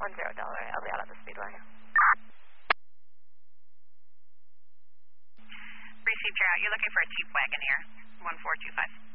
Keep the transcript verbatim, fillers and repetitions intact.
one zero Delaware. I'll be out at the Speedway. Received, you're out. You're looking for a Jeep Wagoneer, one four two five.